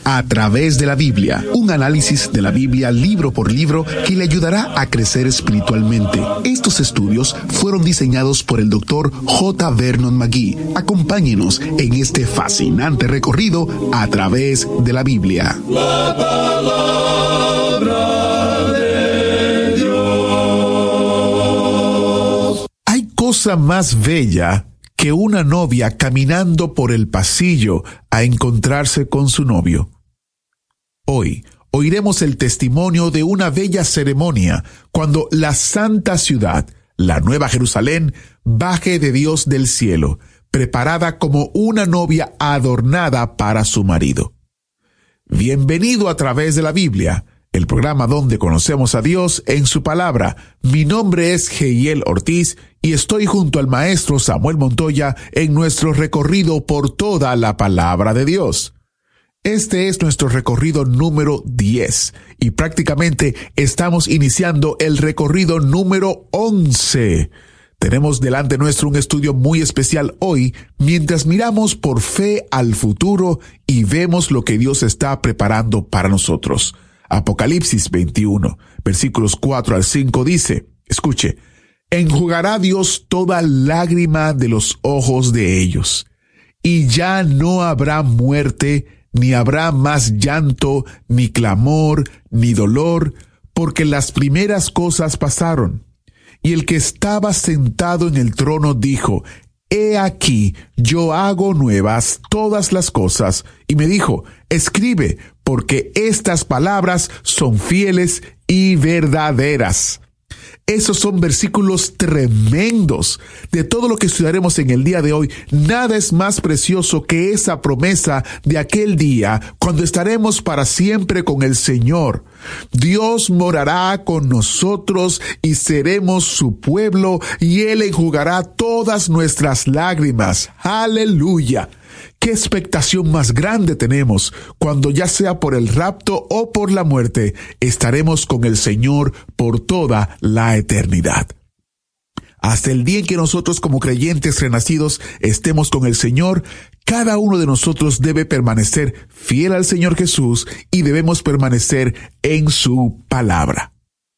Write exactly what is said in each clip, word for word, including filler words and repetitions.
A través de la Biblia, un análisis de la Biblia libro por libro que le ayudará a crecer espiritualmente. Estos estudios fueron diseñados por el doctor J. Vernon McGee. Acompáñenos en este fascinante recorrido a través de la Biblia. La palabra de Dios. Hay cosa más bella que una novia caminando por el pasillo a encontrarse con su novio. Hoy oiremos el testimonio de una bella ceremonia cuando la santa ciudad, la Nueva Jerusalén, baje de Dios del cielo, preparada como una novia adornada para su marido. Bienvenido a través de la Biblia, el programa donde conocemos a Dios en su palabra. Mi nombre es Geiel Ortiz y estoy junto al maestro Samuel Montoya en nuestro recorrido por toda la palabra de Dios. Este es nuestro recorrido número diez y prácticamente estamos iniciando el recorrido número once. Tenemos delante nuestro un estudio muy especial hoy mientras miramos por fe al futuro y vemos lo que Dios está preparando para nosotros. Apocalipsis veintiuno, versículos cuatro al cinco dice, escuche, enjugará Dios toda lágrima de los ojos de ellos, y ya no habrá muerte, ni habrá más llanto, ni clamor, ni dolor, porque las primeras cosas pasaron. Y el que estaba sentado en el trono dijo, He aquí, yo hago nuevas todas las cosas. Y me dijo, escribe, porque estas palabras son fieles y verdaderas. Esos son versículos tremendos. De todo lo que estudiaremos en el día de hoy, nada es más precioso que esa promesa de aquel día cuando estaremos para siempre con el Señor. Dios morará con nosotros y seremos su pueblo y Él enjugará todas nuestras lágrimas. ¡Aleluya! ¡Qué expectación más grande tenemos! Cuando ya sea por el rapto o por la muerte, estaremos con el Señor por toda la eternidad. Hasta el día en que nosotros como creyentes renacidos estemos con el Señor, cada uno de nosotros debe permanecer fiel al Señor Jesús y debemos permanecer en su palabra.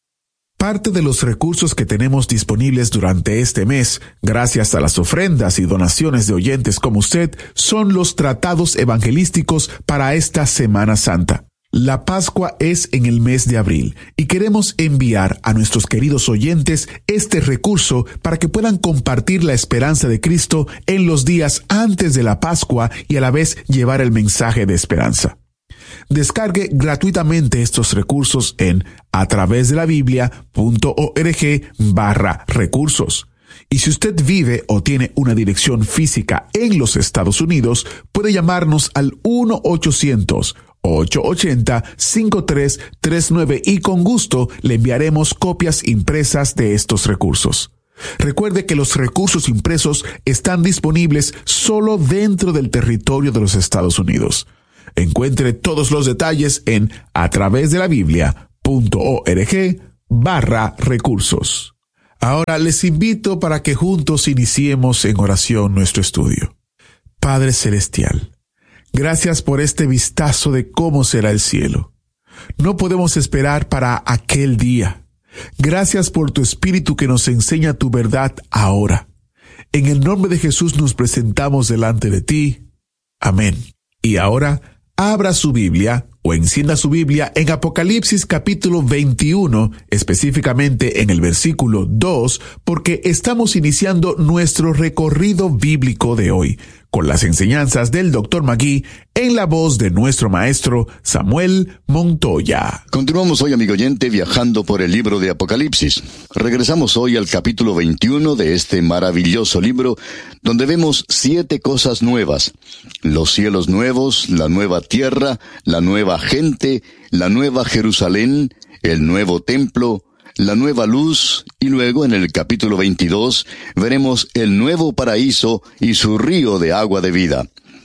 Parte de los recursos que tenemos disponibles durante este mes, gracias a las ofrendas y donaciones de oyentes como usted, son los tratados evangelísticos para esta Semana Santa. La Pascua es en el mes de abril y queremos enviar a nuestros queridos oyentes este recurso para que puedan compartir la esperanza de Cristo en los días antes de la Pascua y a la vez llevar el mensaje de esperanza. Descargue gratuitamente estos recursos en a través de la biblia punto org barra recursos. Y si usted vive o tiene una dirección física en los Estados Unidos, puede llamarnos al uno ochocientos, ocho ochenta, cinco tres tres nueve y con gusto le enviaremos copias impresas de estos recursos. Recuerde que los recursos impresos están disponibles solo dentro del territorio de los Estados Unidos. Encuentre todos los detalles en a través de la biblia punto org barra recursos. Ahora les invito para que juntos iniciemos en oración nuestro estudio. Padre Celestial, gracias por este vistazo de cómo será el cielo. No podemos esperar para aquel día. Gracias por tu Espíritu que nos enseña tu verdad ahora. En el nombre de Jesús nos presentamos delante de ti. Amén. Y ahora, abra su Biblia o encienda su Biblia en Apocalipsis capítulo veintiuno, específicamente en el versículo dos, porque estamos iniciando nuestro recorrido bíblico de hoy, con las enseñanzas del doctor McGee en la voz de nuestro maestro Samuel Montoya. Continuamos hoy, amigo oyente, viajando por el libro de Apocalipsis. Regresamos hoy al capítulo veintiuno de este maravilloso libro, donde vemos siete cosas nuevas: los cielos nuevos, la nueva tierra, la nueva gente, la nueva Jerusalén, el nuevo templo, la nueva luz, y luego en el capítulo veintidós veremos el nuevo paraíso y su río de agua de vida.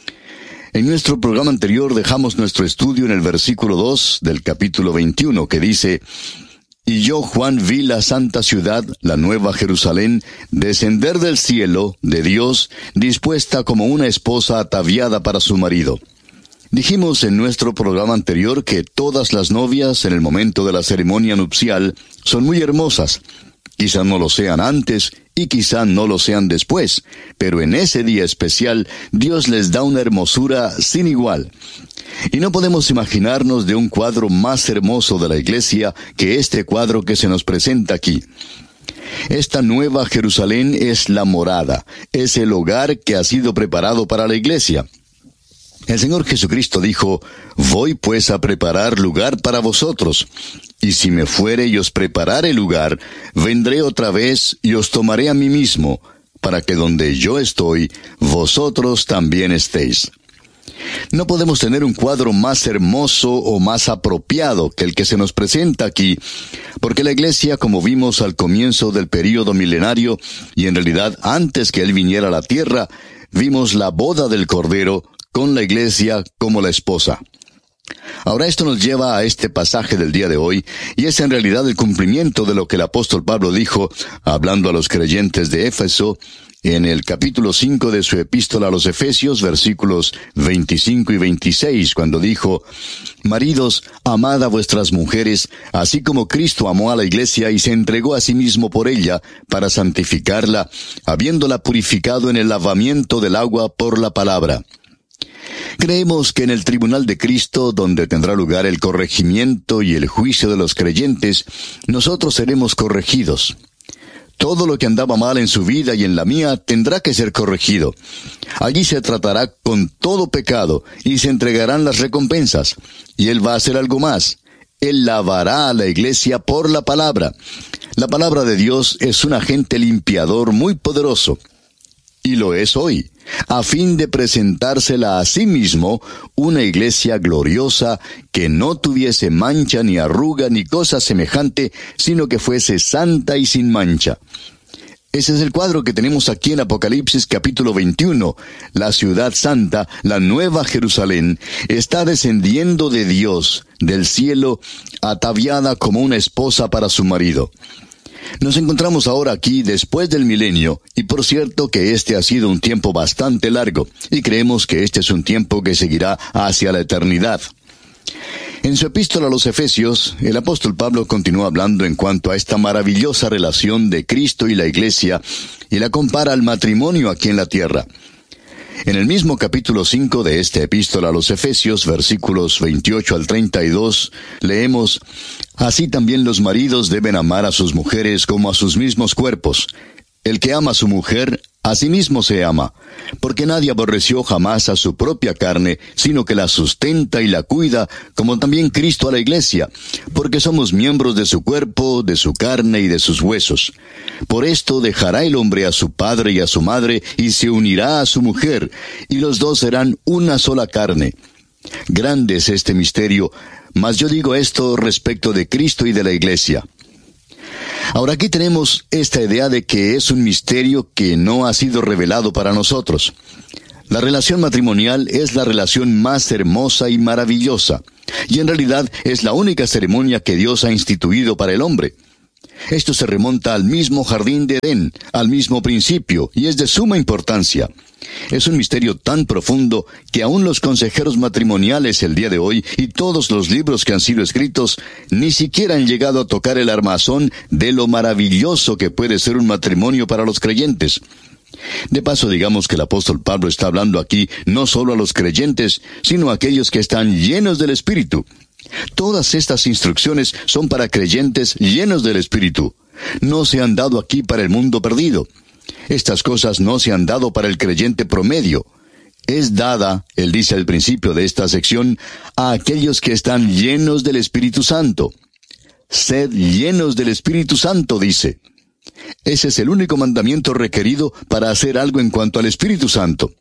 En nuestro programa anterior dejamos nuestro estudio en el versículo dos del capítulo veintiuno, que dice: Y yo, Juan, vi la santa ciudad, la nueva Jerusalén, descender del cielo, de Dios, dispuesta como una esposa ataviada para su marido. Dijimos en nuestro programa anterior que todas las novias en el momento de la ceremonia nupcial son muy hermosas. Quizá no lo sean antes y quizá no lo sean después, pero en ese día especial Dios les da una hermosura sin igual. Y no podemos imaginarnos de un cuadro más hermoso de la iglesia que este cuadro que se nos presenta aquí. Esta nueva Jerusalén es la morada, es el hogar que ha sido preparado para la iglesia. El Señor Jesucristo dijo: «Voy pues a preparar lugar para vosotros, y si me fuere y os preparare lugar, vendré otra vez y os tomaré a mí mismo, para que donde yo estoy, vosotros también estéis». No podemos tener un cuadro más hermoso o más apropiado que el que se nos presenta aquí, porque la iglesia, como vimos al comienzo del período milenario, y en realidad antes que Él viniera a la tierra, vimos la boda del Cordero, con la iglesia como la esposa. Ahora esto nos lleva a este pasaje del día de hoy, y es en realidad el cumplimiento de lo que el apóstol Pablo dijo, hablando a los creyentes de Éfeso, en el capítulo cinco de su epístola a los Efesios, versículos veinticinco y veintiséis, cuando dijo: «Maridos, amad a vuestras mujeres, así como Cristo amó a la iglesia y se entregó a sí mismo por ella, para santificarla, habiéndola purificado en el lavamiento del agua por la palabra». Creemos que en el tribunal de Cristo, donde tendrá lugar el corregimiento y el juicio de los creyentes, nosotros seremos corregidos. Todo lo que andaba mal en su vida y en la mía tendrá que ser corregido. Allí se tratará con todo pecado y se entregarán las recompensas. Y Él va a hacer algo más. Él lavará a la iglesia por la palabra. La palabra de Dios es un agente limpiador muy poderoso. Y lo es hoy, a fin de presentársela a sí mismo una iglesia gloriosa que no tuviese mancha ni arruga ni cosa semejante, sino que fuese santa y sin mancha. Ese es el cuadro que tenemos aquí en Apocalipsis capítulo veintiuno. La ciudad santa, la nueva Jerusalén, está descendiendo de Dios, del cielo, ataviada como una esposa para su marido. Nos encontramos ahora aquí después del milenio, y por cierto que este ha sido un tiempo bastante largo, y creemos que este es un tiempo que seguirá hacia la eternidad. En su epístola a los Efesios, el apóstol Pablo continúa hablando en cuanto a esta maravillosa relación de Cristo y la iglesia, y la compara al matrimonio aquí en la tierra. En el mismo capítulo cinco de esta epístola a los Efesios, versículos veintiocho al treinta y dos, leemos: «Así también los maridos deben amar a sus mujeres como a sus mismos cuerpos. El que ama a su mujer, a sí mismo se ama, porque nadie aborreció jamás a su propia carne, sino que la sustenta y la cuida, como también Cristo a la iglesia, porque somos miembros de su cuerpo, de su carne y de sus huesos. Por esto dejará el hombre a su padre y a su madre, y se unirá a su mujer, y los dos serán una sola carne. Grande es este misterio, mas yo digo esto respecto de Cristo y de la iglesia». Ahora aquí tenemos esta idea de que es un misterio que no ha sido revelado para nosotros. La relación matrimonial es la relación más hermosa y maravillosa, y en realidad es la única ceremonia que Dios ha instituido para el hombre. Esto se remonta al mismo jardín de Edén, al mismo principio, y es de suma importancia. Es un misterio tan profundo que aún los consejeros matrimoniales el día de hoy y todos los libros que han sido escritos ni siquiera han llegado a tocar el armazón de lo maravilloso que puede ser un matrimonio para los creyentes. De paso, digamos que el apóstol Pablo está hablando aquí no solo a los creyentes, sino a aquellos que están llenos del Espíritu. Todas estas instrucciones son para creyentes llenos del Espíritu. No se han dado aquí para el mundo perdido. Estas cosas no se han dado para el creyente promedio. Es dada, él dice al principio de esta sección, a aquellos que están llenos del Espíritu Santo. Sed llenos del Espíritu Santo, dice. Ese es el único mandamiento requerido para hacer algo en cuanto al Espíritu Santo.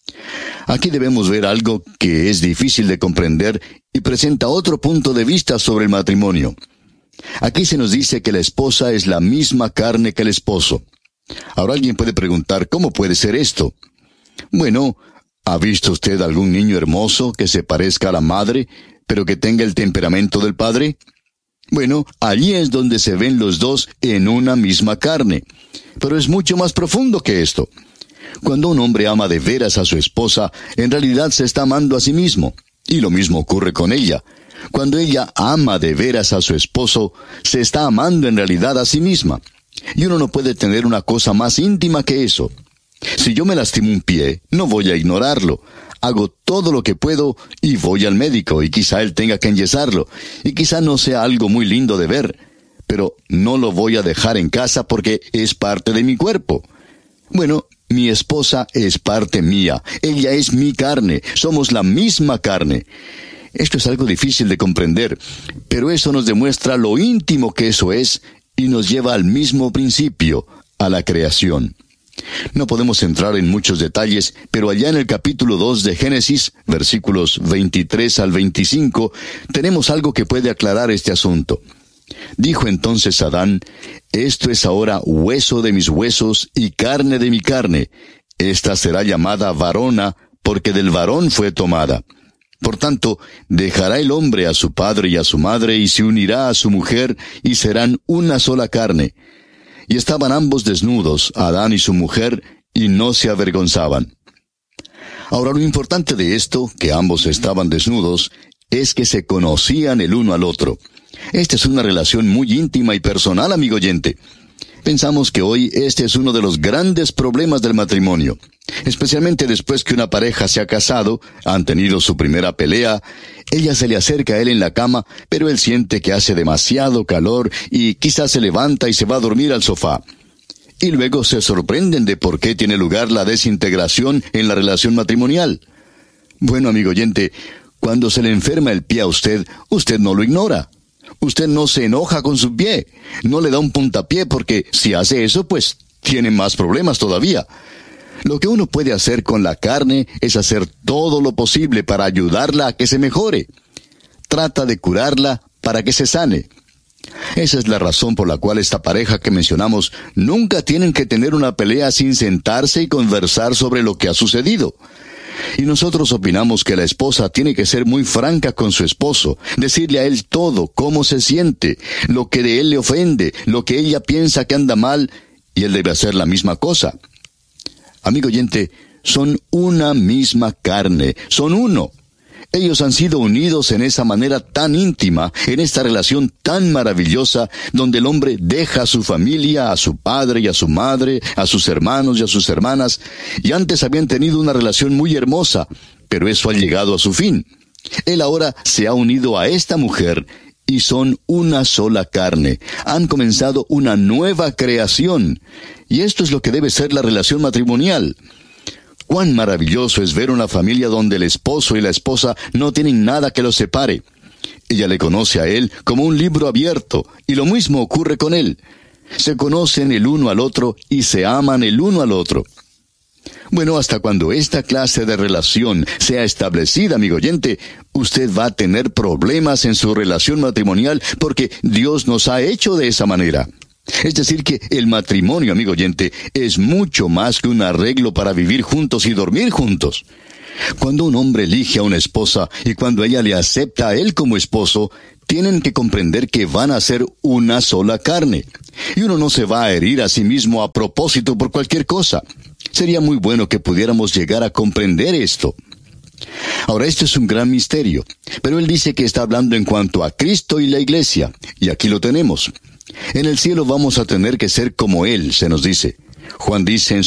Aquí debemos ver algo que es difícil de comprender y presenta otro punto de vista sobre el matrimonio. Aquí se nos dice que la esposa es la misma carne que el esposo. Ahora alguien puede preguntar, ¿cómo puede ser esto? Bueno, ¿ha visto usted algún niño hermoso que se parezca a la madre, pero que tenga el temperamento del padre? Bueno, allí es donde se ven los dos en una misma carne. Pero es mucho más profundo que esto. Cuando un hombre ama de veras a su esposa, en realidad se está amando a sí mismo. Y lo mismo ocurre con ella. Cuando ella ama de veras a su esposo, se está amando en realidad a sí misma. Y uno no puede tener una cosa más íntima que eso. Si yo me lastimo un pie, no voy a ignorarlo. Hago todo lo que puedo y voy al médico, y quizá él tenga que enyesarlo, y quizá no sea algo muy lindo de ver, pero no lo voy a dejar en casa porque es parte de mi cuerpo. Bueno, mi esposa es parte mía, ella es mi carne, somos la misma carne. Esto es algo difícil de comprender, pero eso nos demuestra lo íntimo que eso es y nos lleva al mismo principio, a la creación. No podemos entrar en muchos detalles, pero allá en el capítulo dos de Génesis, versículos veintitrés al veinticinco, tenemos algo que puede aclarar este asunto. Dijo entonces Adán: «Esto es ahora hueso de mis huesos y carne de mi carne. Esta será llamada varona, porque del varón fue tomada. Por tanto, dejará el hombre a su padre y a su madre, y se unirá a su mujer, y serán una sola carne». Y estaban ambos desnudos, Adán y su mujer, y no se avergonzaban. Ahora, lo importante de esto, que ambos estaban desnudos, es que se conocían el uno al otro. Esta es una relación muy íntima y personal, amigo oyente. Pensamos que hoy este es uno de los grandes problemas del matrimonio. Especialmente después que una pareja se ha casado, han tenido su primera pelea, ella se le acerca a él en la cama, pero él siente que hace demasiado calor y quizás se levanta y se va a dormir al sofá. Y luego se sorprenden de por qué tiene lugar la desintegración en la relación matrimonial. Bueno, amigo oyente, cuando se le enferma el pie a usted, usted no lo ignora. Usted no se enoja con su pie, no le da un puntapié porque si hace eso, pues tiene más problemas todavía. Lo que uno puede hacer con la carne es hacer todo lo posible para ayudarla a que se mejore. Trata de curarla para que se sane. Esa es la razón por la cual esta pareja que mencionamos nunca tienen que tener una pelea sin sentarse y conversar sobre lo que ha sucedido. Y nosotros opinamos que la esposa tiene que ser muy franca con su esposo, decirle a él todo, cómo se siente, lo que de él le ofende, lo que ella piensa que anda mal, y él debe hacer la misma cosa. Amigo oyente, son una misma carne, son uno. Ellos han sido unidos en esa manera tan íntima, en esta relación tan maravillosa, donde el hombre deja a su familia, a su padre y a su madre, a sus hermanos y a sus hermanas, y antes habían tenido una relación muy hermosa, pero eso ha llegado a su fin. Él ahora se ha unido a esta mujer, y son una sola carne. Han comenzado una nueva creación, y esto es lo que debe ser la relación matrimonial. Cuán maravilloso es ver una familia donde el esposo y la esposa no tienen nada que los separe. Ella le conoce a él como un libro abierto, y lo mismo ocurre con él. Se conocen el uno al otro y se aman el uno al otro. Bueno, hasta cuando esta clase de relación sea establecida, amigo oyente, usted va a tener problemas en su relación matrimonial porque Dios nos ha hecho de esa manera. Es decir que el matrimonio, amigo oyente, es mucho más que un arreglo para vivir juntos y dormir juntos. Cuando un hombre elige a una esposa y cuando ella le acepta a él como esposo, tienen que comprender que van a ser una sola carne. Y uno no se va a herir a sí mismo a propósito por cualquier cosa. Sería muy bueno que pudiéramos llegar a comprender esto. Ahora, esto es un gran misterio, pero él dice que está hablando en cuanto a Cristo y la iglesia, y aquí lo tenemos. En el cielo vamos a tener que ser como Él, se nos dice. Juan dice en